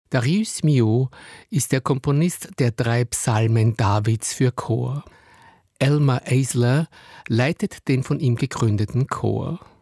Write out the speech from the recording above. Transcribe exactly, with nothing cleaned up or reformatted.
Darius Milhaud ist der Komponist der drei Psalmen Davids für Chor. Elmer Eisler leitet den von ihm gegründeten Chor.